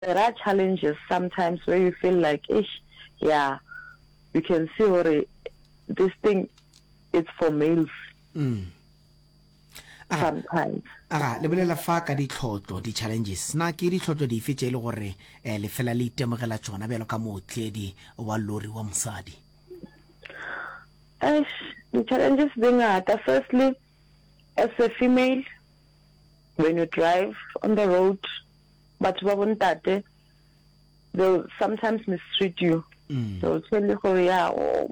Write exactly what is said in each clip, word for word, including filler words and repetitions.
there are challenges sometimes where you feel like, ish, yeah, you can see where this thing is for males. Mm. Sometimes. Aga le bolela fa ka ditlhotlo di challenges na ke ditlhotlo di fetse le gore eh le fela le itemogela tsona belo ka motledi wa lori wa mosadi. Ish, the challenges being at firstly, as a female, when you drive on the road, but they'll sometimes mistreat you. Mm. They'll tell you, oh yeah, oh,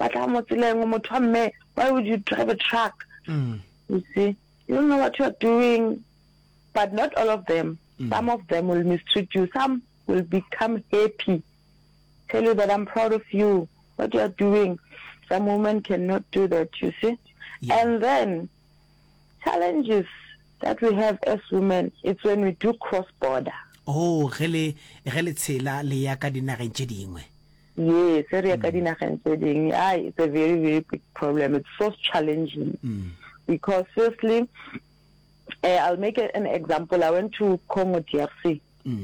why would you drive a truck? Mm. You see, you don't know what you're doing. But not all of them. Mm. Some of them will mistreat you. Some will become happy. Tell you that I'm proud of you, what you're doing. Some women cannot do that, you see. Yeah. And then, challenges that we have as women, it's when we do cross-border. Oh, gele gele tsela le ya ka dinageng tse dingwe. Yes, re ya ka dinageng tse dingwe. Ah, it's a very very big problem. It's so challenging. Mm. Because firstly, uh, I'll make an example. I went to Congo D R C mm.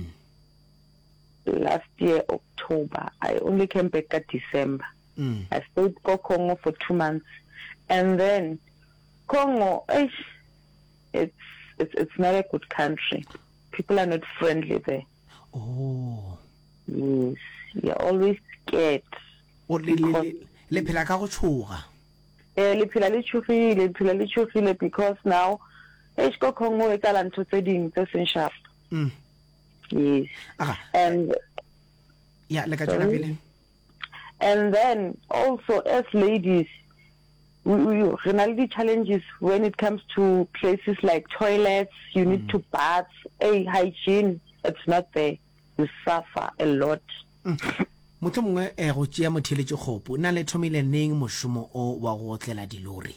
last year October. I only came back at December. Mm. I stayed for Congo for two months, and then Congo, it's it's it's not a good country. People are not friendly there. Oh, yes, you're always scared. O le le le phela ka go tshoga. Eh, le phela le tshogile, le phela le tshogile because now it's go Congo e tala ntho tse ding tse seng sharp. Mm. Yes. Ah. And yeah, like a sorry. And then also as ladies, we, we really challenges when it comes to places like toilets. You mm. need to bath, a hygiene. It's not there. You suffer a lot. Motho mongwe e go tšea motheletše kgopo na le thomile neng mošomo o wa go otlela dilori?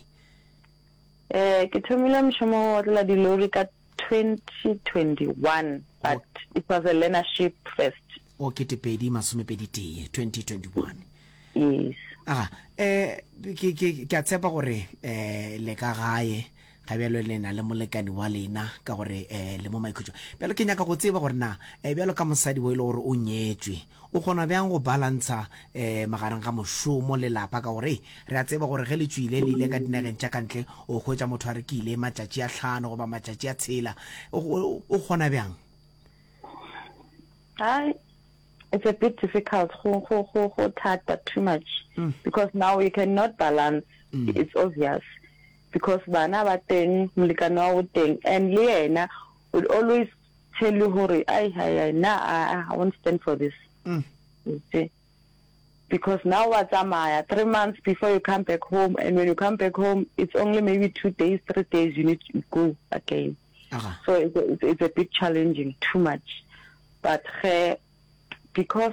Eh ke thomile mošomo wa go otlela dilori ka twenty twenty-one, but oh. It was a learnership first. O ke tepedi masomepedi tee twenty twenty-one. Yes. Ah, eh ke ke ke tshepa gore eh le ka gae ga bjalo le na le molekani wa lena ka gore eh le mo maikutlo bjalo ke nyaka go tseba gore na eh bjalo ka mosadi bo ile gore o nyetswe o gona bjang go balansa eh magareng ga mošomo le lapa ka gore re a tseba gore ge le tswile le ile ka dinageng tša kantle o khwetša motho a re ke ile matšatši a hlano goba matšatši a tshela o gona bjang? Hi. It's a bit difficult go go go go thata too much mm. because now we cannot balance. Mm. It's obvious because bana ba teng molekano wa teng and le yena would always tell you hore ai ai na I, I won't stand for this. Mm. You see, because now what's amaya three months before you come back home, and when you come back home it's only maybe two days three days you need to go again. Uh-huh. So it's a, it's, it's a bit challenging too much, but uh, because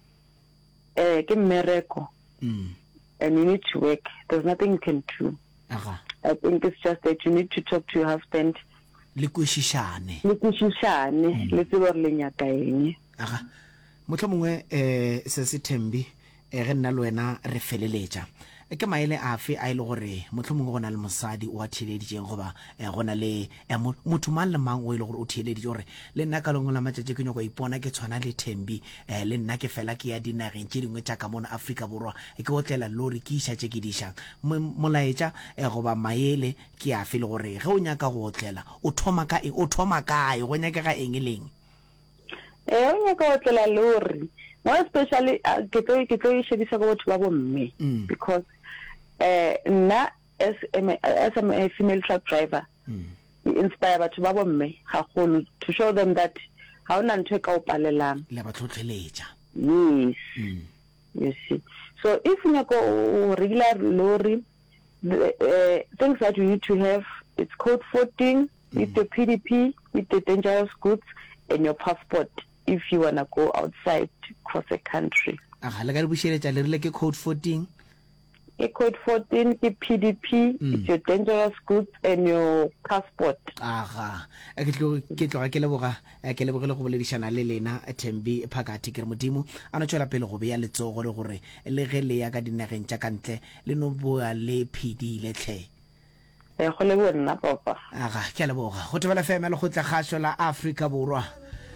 uh, mm. and you need to work, there's nothing you can do. Uh-huh. I think it's just that you need to talk to your husband. Likushishane. Likushishane. Letsebo le nyaka eng. Aga. Motho mongwe eh se se thembi e re nna le wena re feleletša e ke maele afe a ile gore motho mongwe go na le mosadi o a theleditšeng goba go na le motho mang le mang o ile gore o theleditše gore le nna ka lengwe la matšatši ke nyako ipona ke tshwana le thembi le nna ke fela ke ya dinageng tše dingwe tša ka mona Afrika Borwa ke otlela lori ke iša tše ke dišang molaetša goba maele ke afe le gore ge o nyaka go otlela o thoma ka eng o thoma kae go nyakega eng leng? Eh o nyaka go otlela lori more especially ke tlo ke tlo ishebisa go batho ba bo mme because uh na as as a female truck driver mm. inspire batho ba bo mme gagolo to show them that ha ona ntwe ka o palelang le ba tlhotlheletša. Yes. Mm. You see, so if you go regular lorry, the uh, things that you need to have, it's code fourteen mm. with the P D P, with the dangerous goods, and your passport if you want to go outside across the country. Aha, la ga re bušeletša le rile ke code fourteen. A code fourteen ke P D P, mm. it's your dangerous goods and your passport. Aha, ke tlo ke tlo ke leboga ke lebogile go boledišana le lena Thembi Phakathi ke re modimo a no tšwela pele go beya letsogo le gore le ge le ya ka dinageng tša kantle le no boa le P D le tlhe. E go le bona papa. Aga ke leboga go tebela fema le go tla gašo la Afrika Borwa.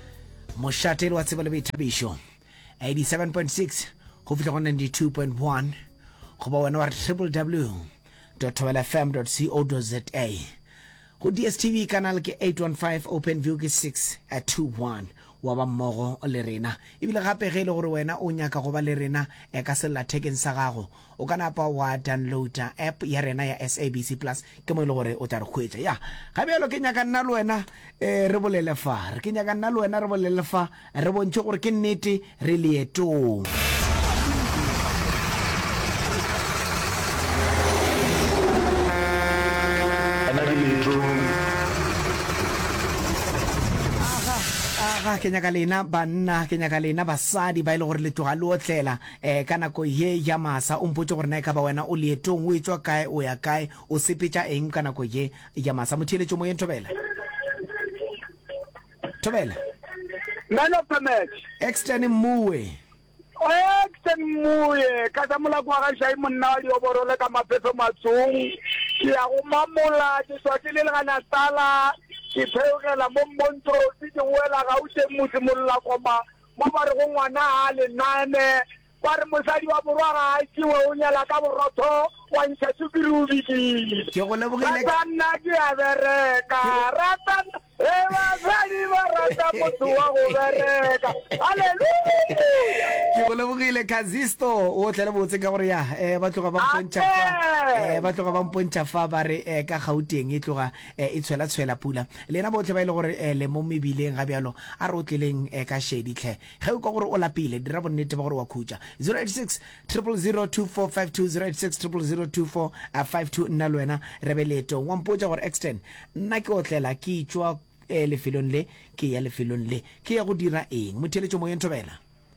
Moshatelo wa tsebo le boithabišo eighty-seven point six go fihla go ninety-two point one go ba wena wa w w w dot thobela f m dot co dot za go D S T V canal ke eight one five, open view ke six at two one wa ba mmogo le rena ebile gape ge le gore wena o nyaka go ba le rena e ka sella thekeng sa gago o ka napa wa downloada app ya rena ya S A B C Plus ke mo le gore o tla re khwetsa ya ga bjalo ke nyaka nna le wena eh re bolele fa re ke nyaka nna le wena re bolele fa re bontse gore ke nnete re leetong ga ke nyaka lena banna ke nyaka lena basadi ba ile gore le tloga le otlela eh ka nako ye ya masa o mpotse gore na ka ba wena o leetong o etswa kae o ya kae o sepetša eng ka nako ye ya masa motheletšo mo ye Thobela Thobela nano permit extend mmuwe extend mmuwe ka tsa mola kwa ga shai monna wa dioborole ka mapepe matsong ke ya go mamola ke tswa ke le gana sala ke pheogela mo montro se ke wela ga o tse motse molla koma mo ba re go ngwana a le nane ba re mosadi wa borwa ga a tsewe o nyala ka borotho wa ntsha tsukiri o bikile ke go lebogile ka nna ke a bereka rata e ba sadi ba rata motho wa go bereka haleluya ke go lebogile Kazisto o tlele botse ka gore ya eh ba tloga ba mpontša fa eh ba tloga ba mpontša fa ba re eh ka Gauteng e tloga e tshwela tshwela pula lena botle ba ile gore le mo mebileng ga bjalo a re o tleleng ka shedi tlhe ge o ka gore o lapile dira bonnete ba gore wa khutša zero eight six, zero zero zero, two four five two zero eight six, zero zero zero, two four five two nna le wena re be leetong wa mpotša gore extend nna ke otlela ke itswa e lefelong le ke ya lefelong le ke ya go dira eng motheletšo mo ye Thobela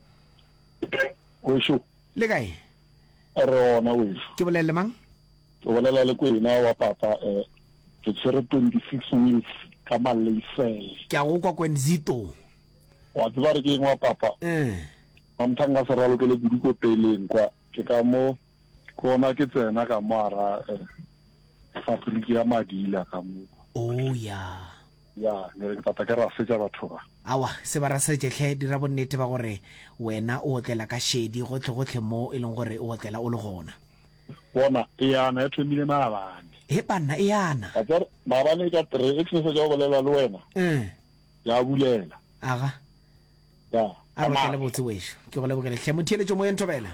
Wesho le kae re ona wesho ke bolele mang ke bolela le kwena wa papa eh ke tsere twenty-six weeks ka maleisele ke a go kwa Kwenzito wa tseba re ke wa papa eh mamthanga se ralo ke le buduko peleng kwa ke ka mo kona ke tsena ka mara eh fabriki ya madila ka mo oh ya ya ne re tata ke ra setja batho ba awa se ba ra setse tlhe dira bonnete ba gore wena o otlela ka shedi go tle go tle mo e leng gore o otlela o le gona bona e yana e thomile maabane e banna e yana a tsere maabane ka tre e tsese ja go bolela le wena eh ya bulela aga ya a ba le botse wesho ke go lebogele hle motheletšo mo ye Thobela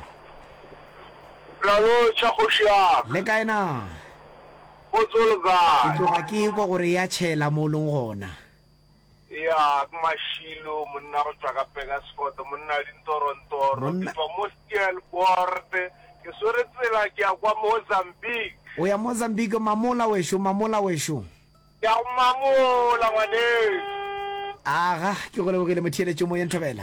lalo tshagosha le kae na o tsolga ke tloga ke kwa gore ya tšhela mo leng gona ya mashilo monna go tsaka pega sport monna di Toronto ke twa mo Stellenbosch ke sore tsela ke ya kwa Mozambique o ya Mozambique mamola wesho mamola wesho ya mamola ngwane aga ke go lebogele motheletšo mo ye Thobela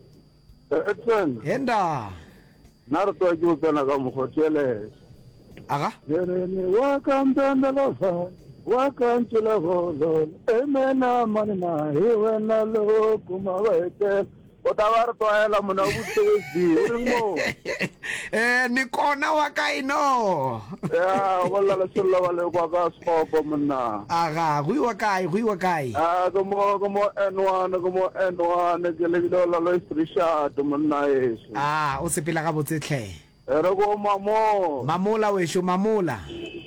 etsen enda na re twa ke o tsena ka mogotele aga Jerene wakampenda lofa wakantula golo emena manina hiwena lo kuma wete otawar toela mona butezi urimo eh ni kona wa kaino ya wala la sala wala kwa ka skopo mona aga gui wa kai gui wa kai ah como como N one como N one ke le dola lo istrisha to mona yesu ah o se pela ga botse tlhe re go mamo mamola wesho mamola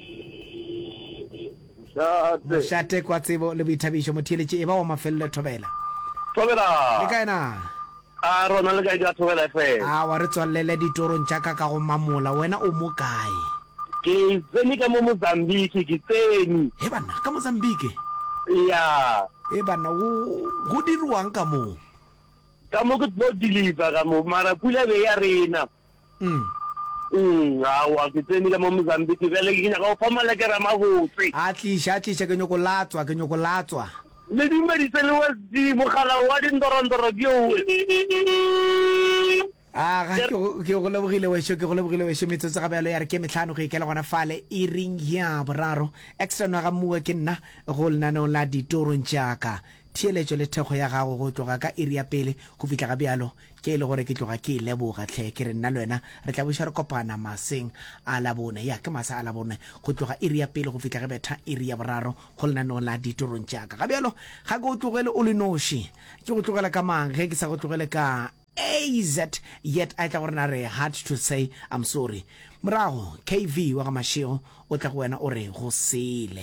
shate shate kwa tsebo le boithabišo motheletše e ba wa mafelelo Thobela Thobela le kae na a rona le kae ka Thobela fe a wa re tswalele ditorong tša ka ka go mamola wena o mo kae ke tseni ka mo Mozambique ke tseni he bana ka Mozambique ya e bana go go dirwang ka mo ka mo ke tlo deliver ka mo mara pula be ya rena mm mm awa ke tseni ka mo Mozambique bele ke nya ka o famala ke ra mabotse a tlisha tlisha ke nyoko latswa ke nyoko latswa le di medicine wa di mogala wa di ndorondoro dio ah ga ke go lebogile wesho ke go lebogile wesho metsotso ga bjalo ya re ke metlhano go ikela gona fale e ring ya boraro extra no ga mua ke nna go lenaneo la ditorong tšaka thieletšo le thekgo ya gago go tloga ka iri ya pele go fitla ga bjalo ke e le gore ke tloga ke leboga tlhe ke re nna le wena re tla boša re kopana maseng a labone ya ke masa a labone go tloga iri ya pele go fitla ge betha iri ya boraro go lenaneo la ditorong tšaka ga bjalo ga ke o tlogele o le noši ke go tlogela ka mang ge ke sa go tlogele ka A Z yet a tla gore na re hard to say I'm sorry morago K V wa ga Mashego o tla go wena o re go sele